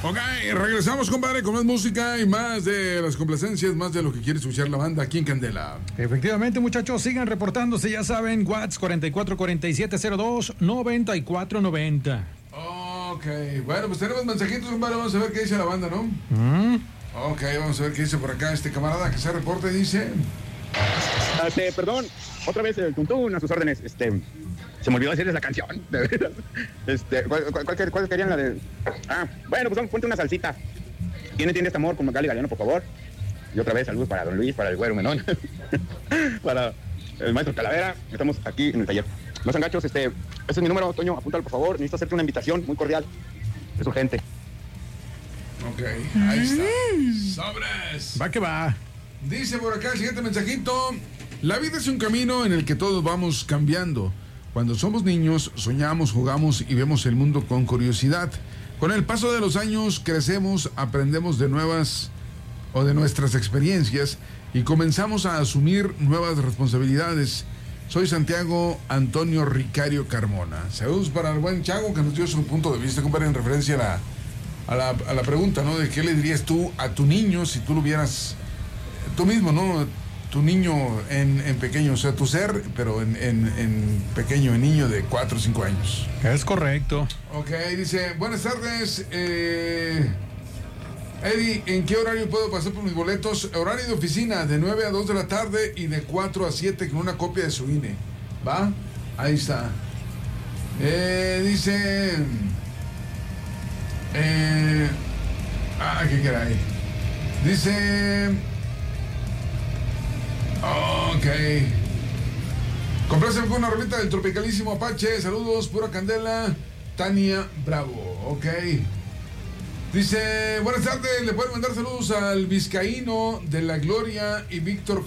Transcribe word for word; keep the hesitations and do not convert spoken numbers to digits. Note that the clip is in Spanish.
Ok, regresamos, compadre, con más música y más de las complacencias, más de lo que quiere escuchar la banda aquí en Candela. Efectivamente, muchachos, sigan reportándose, ya saben, WhatsApp cuarenta y cuatro cuarenta y siete cero dos noventa y cuatro noventa. Ok, bueno, pues tenemos mensajitos, compadre, vamos a ver qué dice la banda, ¿no? Mm. Ok, vamos a ver qué dice por acá este camarada que se reporte, dice... Este, perdón, otra vez el Tuntún a sus órdenes, este... Se me olvidó decirles la canción, de veras. Este, ¿cuál, cuál, cuál, cuál querían la de...? Ah, bueno, pues ponte una salsita. ¿Quién entiende este amor con Magali Galeano, por favor? Y otra vez, saludos para don Luis, para el güero Menón, para el maestro Calavera. Estamos aquí en el taller. No sean gachos, este, ese es mi número, Toño, apúntalo, por favor. Necesito hacerte una invitación muy cordial. Es urgente. Ok, ahí está. ¡Sobres! Va que va. Dice por acá el siguiente mensajito. La vida es un camino en el que todos vamos cambiando. Cuando somos niños, soñamos, jugamos y vemos el mundo con curiosidad. Con el paso de los años, crecemos, aprendemos de nuevas o de nuestras experiencias y comenzamos a asumir nuevas responsabilidades. Soy Santiago Antonio Ricario Carmona. Saludos para el buen Chago, que nos dio su punto de vista, compadre, en referencia a la, a la, a la pregunta, ¿no? De qué le dirías tú a tu niño si tú lo vieras tú mismo, ¿no? Tu niño en, en pequeño, o sea, tu ser, pero en, en, en pequeño, en niño de cuatro o cinco años. Es correcto. Ok, dice, buenas tardes, eh, Eddie, ¿en qué horario puedo pasar por mis boletos? Horario de oficina, de nueve a dos de la tarde y de cuatro a siete con una copia de su I N E. ¿Va? Ahí está. Eh, dice... Eh, ah, qué caray. Dice... Ok. Compláceme con una rolita del tropicalísimo Apache. Saludos, pura candela. Tania Bravo. Ok. Dice, buenas tardes, le pueden mandar saludos al Vizcaíno de la Gloria y Víctor